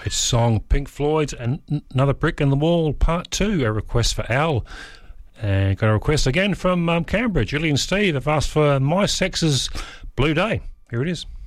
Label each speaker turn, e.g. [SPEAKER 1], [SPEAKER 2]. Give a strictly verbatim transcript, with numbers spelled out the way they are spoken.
[SPEAKER 1] It's song Pink Floyd's and Another Brick in the Wall Part two, a request for Al. And got a request again from um, Canberra. Julie and Steve have asked for My Sex's Blue Day. Here it is.